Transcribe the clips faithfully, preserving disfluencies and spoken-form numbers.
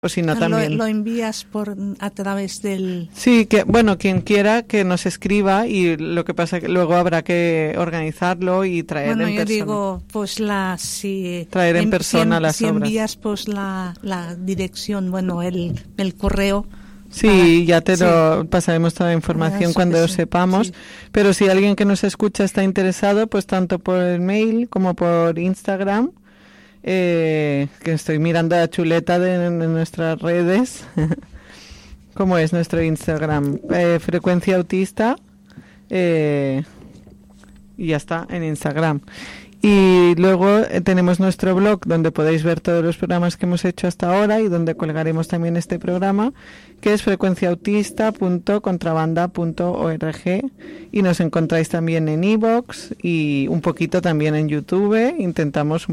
o si no también. Lo, lo envías por a través del... Sí, que bueno, quien quiera que nos escriba, y lo que pasa es que luego habrá que organizarlo y traer bueno, en persona. Bueno, yo digo, pues la... Si, traer en, en persona si, las si obras. Si envías pues la, la dirección, bueno, el, el correo... Sí, para, ya te sí. lo pasaremos toda la información Eso cuando lo sí, sepamos. Sí. Pero si alguien que nos escucha está interesado, pues tanto por el mail como por Instagram, eh, que estoy mirando la chuleta de, de nuestras redes. ¿Cómo es nuestro Instagram? Eh, Frecuencia Autista. Eh, y ya está, en Instagram. Y luego eh, tenemos nuestro blog donde podéis ver todos los programas que hemos hecho hasta ahora y donde colgaremos también este programa, que es frecuencia autista punto contrabanda punto org, y nos encontráis también en iVoox y un poquito también en YouTube. Intentamos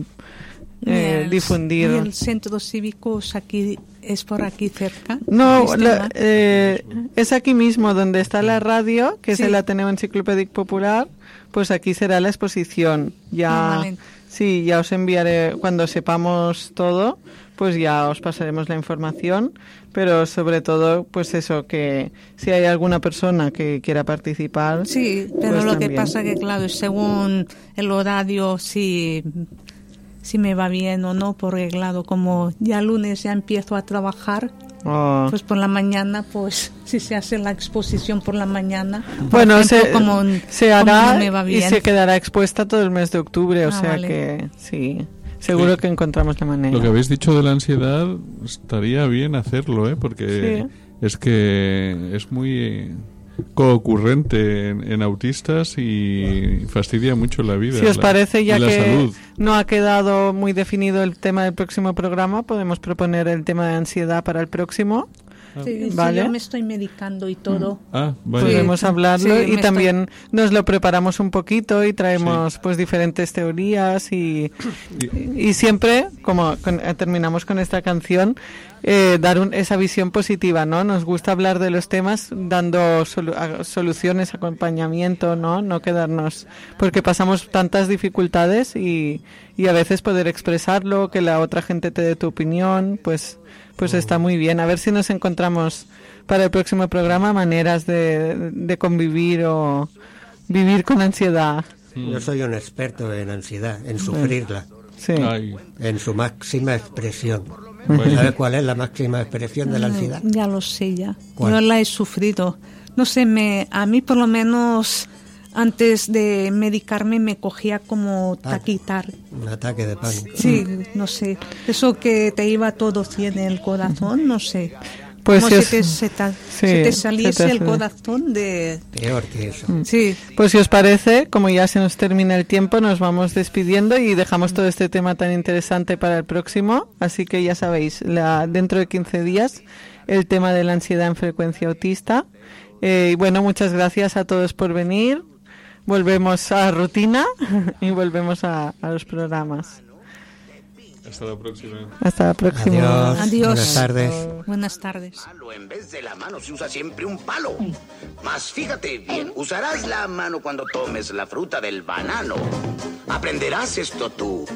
eh, el, difundir. ¿Y el centro cívico es aquí, es por aquí cerca? No, la, eh, es aquí mismo donde está la radio, que sí. es el Ateneo Enciclopédico Popular. Pues aquí será la exposición. Ya, ah, vale. sí, ya os enviaré cuando sepamos todo, pues ya os pasaremos la información. Pero sobre todo, pues eso, que si hay alguna persona que quiera participar. Sí, pero pues lo también. que pasa que claro, según el horario, si si me va bien o no, porque claro, como ya lunes ya empiezo a trabajar. Oh. Pues por la mañana, pues si se hace la exposición por la mañana, por bueno, ejemplo, se, como, se hará como no me va bien. Y se quedará expuesta todo el mes de octubre, o ah, sea vale. que sí, seguro sí. que encontramos la manera. Lo que habéis dicho de la ansiedad, estaría bien hacerlo, ¿eh? Porque sí. es que es muy coocurrente en, en autistas y fastidia mucho la vida. Si os la, parece, ya la que salud. no ha quedado muy definido el tema del próximo programa, podemos proponer el tema de ansiedad para el próximo. Sí, ¿vale? sí, yo me estoy medicando y todo. Ah, vale. Podemos sí, hablarlo sí, y me también estoy... nos lo preparamos un poquito y traemos Sí. pues diferentes teorías y, y, y siempre, como con, terminamos con esta canción, eh, dar un, esa visión positiva, ¿no? Nos gusta hablar de los temas dando solu a, soluciones, acompañamiento, ¿no? No quedarnos, porque pasamos tantas dificultades y, y a veces poder expresarlo, que la otra gente te dé tu opinión, pues pues está muy bien. A ver si nos encontramos para el próximo programa maneras de, de convivir o vivir con ansiedad. Yo soy un experto en ansiedad, en sufrirla, sí. Ay. en su máxima expresión. Bueno. ¿Sabes cuál es la máxima expresión de la ansiedad? Ya lo sé, ya. ¿Cuál? Yo la he sufrido. No sé, me, a mí por lo menos antes de medicarme me cogía como taquitar. Un ataque de pánico. Sí, no sé. Eso que te iba todo cien el corazón, no sé. Pues como si si, os, te, se, ta, sí, si te saliese se te el corazón de... Peor que eso. Sí. Pues si os parece, como ya se nos termina el tiempo, nos vamos despidiendo y dejamos todo este tema tan interesante para el próximo. Así que ya sabéis, la, dentro de quince días, el tema de la ansiedad en frecuencia autista. Eh, y bueno, muchas gracias a todos por venir. Volvemos a la rutina y volvemos a, a los programas. Hasta la próxima. Hasta la próxima. Adiós. Adiós. Buenas tardes. Buenas tardes. En vez de la mano se usa siempre un palo. Mas fíjate bien, usarás la mano cuando tomes la fruta del banano. Aprenderás esto tú.